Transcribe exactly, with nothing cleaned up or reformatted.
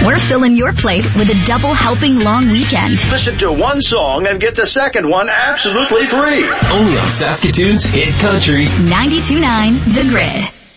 We're filling your plate with a double helping long weekend. Listen to one song and get the second one absolutely free. Only on Saskatoon's Hit Country. ninety-two point nine The Grid.